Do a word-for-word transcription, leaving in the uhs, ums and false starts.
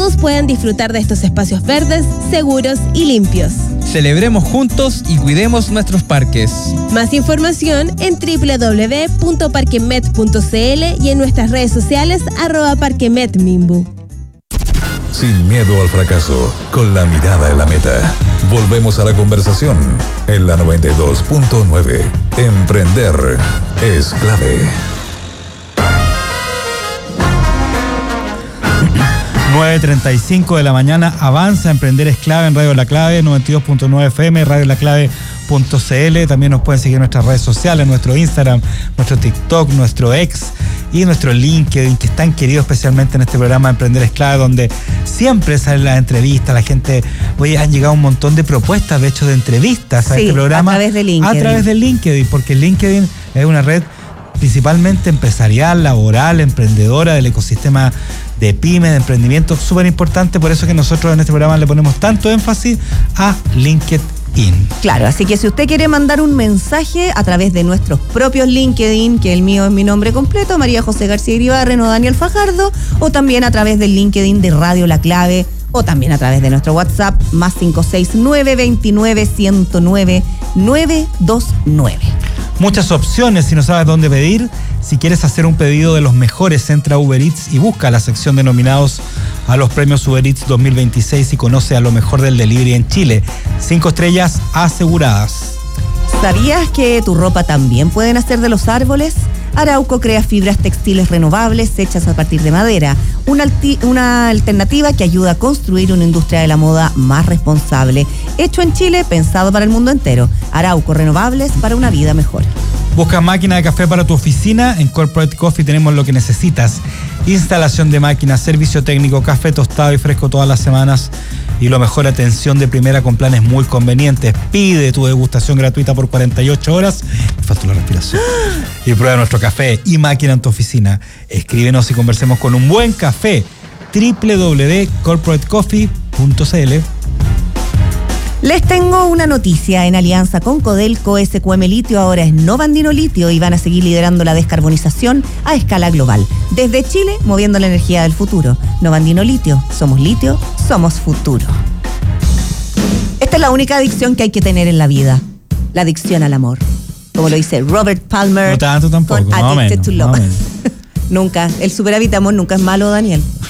todos puedan disfrutar de estos espacios verdes, seguros y limpios. Celebremos juntos y cuidemos nuestros parques. Más información en doble u doble u doble u punto parquemet punto c l y en nuestras redes sociales arroba parquemetmimbu. Sin miedo al fracaso, con la mirada en la meta. Volvemos a la conversación en la noventa y dos punto nueve. Emprender es clave. nueve treinta y cinco de la mañana, avanza, Emprender es clave en Radio La Clave, noventa y dos punto nueve F M, radio la clave punto c l. También nos pueden seguir en nuestras redes sociales, nuestro Instagram, nuestro TikTok, nuestro X y nuestro LinkedIn, que es tan querido especialmente en este programa Emprender es clave, donde siempre salen las entrevistas, la gente, hoy han llegado un montón de propuestas, de hecho, de entrevistas a sí, este programa. a través de LinkedIn. A través de LinkedIn, porque LinkedIn es una red principalmente empresarial, laboral, emprendedora del ecosistema de pymes, de emprendimiento, súper importante, por eso que nosotros en este programa le ponemos tanto énfasis a LinkedIn. Claro, así que si usted quiere mandar un mensaje a través de nuestros propios LinkedIn, que el mío es mi nombre completo, María José García Iribarren o Daniel Fajardo, o también a través del LinkedIn de Radio La Clave, o también a través de nuestro WhatsApp, más cinco seis nueve, veintinueve, ciento nueve, novecientos veintinueve. Muchas opciones si no sabes dónde pedir. Si quieres hacer un pedido de los mejores, entra a Uber Eats y busca la sección de nominados a los premios Uber Eats dos mil veintiséis y conoce a lo mejor del delivery en Chile. Cinco estrellas aseguradas. ¿Sabías que tu ropa también puede nacer de los árboles? Arauco crea fibras textiles renovables hechas a partir de madera, una, alti- una alternativa que ayuda a construir una industria de la moda más responsable. Hecho en Chile, pensado para el mundo entero. Arauco, renovables para una vida mejor. Busca máquina de café para tu oficina. En Corporate Coffee tenemos lo que necesitas. Instalación de máquinas, servicio técnico, café tostado y fresco todas las semanas. Y lo mejor, atención de primera con planes muy convenientes. Pide tu degustación gratuita por cuarenta y ocho horas. Me faltó la respiración. Y prueba nuestro café y máquina en tu oficina. Escríbenos y conversemos con un buen café. doble u doble u doble u punto corporate coffee punto c l. Les tengo una noticia. En alianza con Codelco, S Q M Litio ahora es Nova Andino Litio y van a seguir liderando la descarbonización a escala global. Desde Chile, moviendo la energía del futuro. Nova Andino Litio. Somos litio, somos futuro. Esta es la única adicción que hay que tener en la vida. La adicción al amor. Como lo dice Robert Palmer. No tanto tampoco, con más o Addicted menos, to más o Love. menos. Nunca. El superávit amor nunca es malo, Daniel.